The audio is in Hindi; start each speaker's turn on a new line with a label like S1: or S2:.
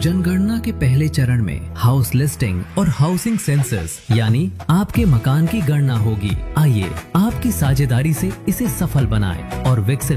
S1: जनगणना के पहले चरण में हाउस लिस्टिंग और हाउसिंग सेंसस यानी आपके मकान की गणना होगी। आइए आपकी साझेदारी से इसे सफल बनाएं और विकसित